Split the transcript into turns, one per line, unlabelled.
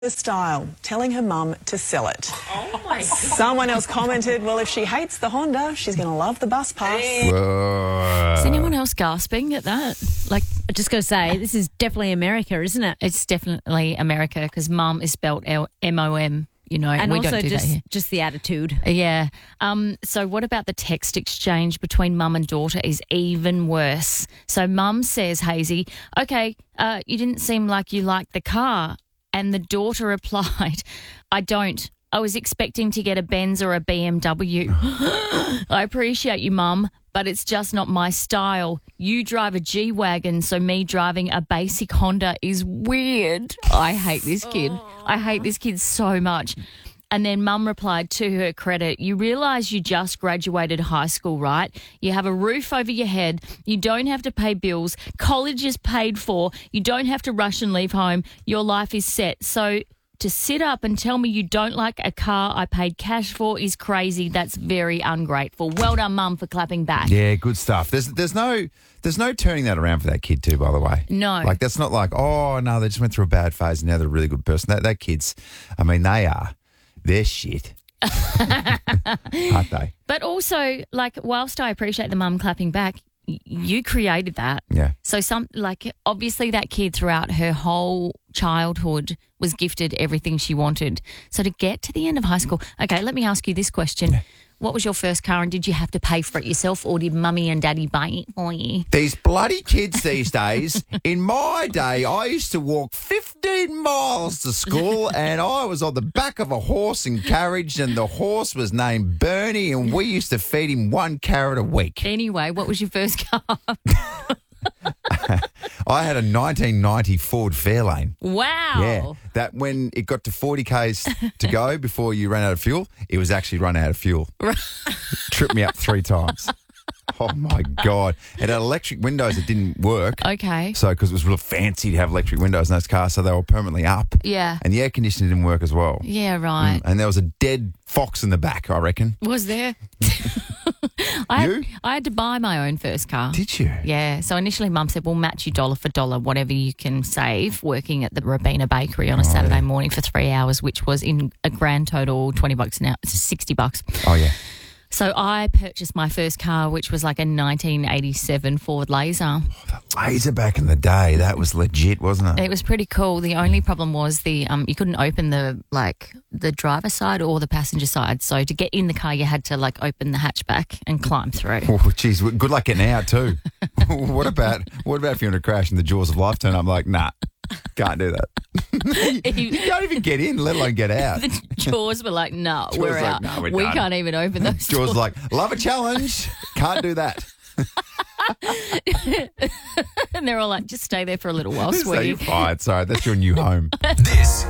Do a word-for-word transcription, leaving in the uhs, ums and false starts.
the style, telling her mum to sell it.
Oh my God.
Someone else commented, well, if she hates the Honda, she's going to love the bus pass.
Is anyone else gasping at that? Like,
I just got to say, this is definitely America, isn't it?
it's definitely America because mum is spelled L- M O M, you know,
And
we
also
don't do
just,
that here.
just the attitude.
Yeah. Um, so what about the text exchange between mum and daughter is even worse. So mum says, Hazy, okay, uh, you didn't seem like you liked the car. And the daughter replied, I don't. I was expecting to get a Benz or a B M W. I appreciate you, mum, but it's just not my style. You drive a G-Wagon, so me driving a basic Honda is weird. I hate this kid. I hate this kid so much. And then mum replied, to her credit, you realise you just graduated high school, right? You have a roof over your head. You don't have to pay bills. College is paid for. You don't have to rush and leave home. Your life is set. So to sit up and tell me you don't like a car I paid cash for is crazy. That's very ungrateful. Well done, mum, for clapping back.
Yeah, good stuff. There's there's no there's no turning that around for that kid too, by the way.
No.
Like, that's not like, oh, no, they just went through a bad phase and now they're a really good person. That, that kid's, I mean, they are. They're shit. Aren't they?
But also, like, whilst I appreciate the mum clapping back, y- you created that.
Yeah.
So some like obviously that kid throughout her whole childhood was gifted everything she wanted. So to get to the end of high school, okay, let me ask you this question. Yeah. What was your first car and did you have to pay for it yourself or did mummy and daddy buy it for you?
These bloody kids these days. In my day, I used to walk fifteen miles to school and I was on the back of a horse and carriage and the horse was named Bernie and we used to feed him one carrot a week.
Anyway, what was your first car?
I had a nineteen ninety Ford Fairlane.
Wow.
Yeah, that when it got to forty kays to go before you ran out of fuel, it was actually run out of fuel. Tripped me up three times. Oh, my God. It had electric windows that didn't work.
Okay.
So, because it was real fancy to have electric windows in those cars, so they were permanently up.
Yeah.
And the air conditioning didn't work as well.
Yeah, right.
Mm, and there was a dead fox in the back, I reckon.
Was there? I,
You?
had, I had to buy my own first car.
Did you?
Yeah. So initially mum said, we'll match you dollar for dollar, whatever you can save working at the Rabina Bakery on a Saturday
yeah.
morning for three hours, which was in a grand total twenty bucks an hour, sixty bucks.
Oh, yeah.
So I purchased my first car, which was like a nineteen eighty-seven Ford Laser.
Laser back in the day, that was legit, wasn't it?
It was pretty cool. The only problem was the um you couldn't open the like the driver side or the passenger side. So to get in the car, you had to like open the hatchback and climb through.
Oh, geez, good luck getting out too. what about what about if you're in a crash and the jaws of life turn up? I'm like, nah, can't do that. you can't even get in, let alone get out.
The jaws were like, no,
Jaws
we're
like,
out.
"No, we're
we
done."
can't even open those
Jaws
doors.
like, love a challenge, can't do that.
And they're all like, just stay there for a little while,
So
sweetie.
you're fired. Sorry, that's your new home.
This